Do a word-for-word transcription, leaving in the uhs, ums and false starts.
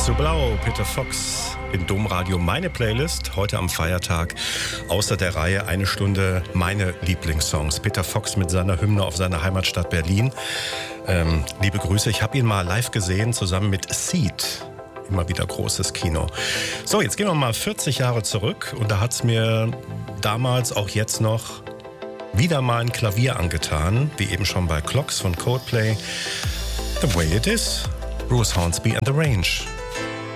So blau, Peter Fox in Domradio. Meine Playlist heute am Feiertag außer der Reihe eine Stunde meine Lieblingssongs. Peter Fox mit seiner Hymne auf seine Heimatstadt Berlin. Ähm, liebe Grüße, ich habe ihn mal live gesehen zusammen mit Seed. Immer wieder großes Kino. So, jetzt gehen wir mal vierzig Jahre zurück und da hat es mir damals, auch jetzt noch, wieder mal ein Klavier angetan, wie eben schon bei Clocks von Coldplay. The Way It Is, Bruce Hornsby and the Range.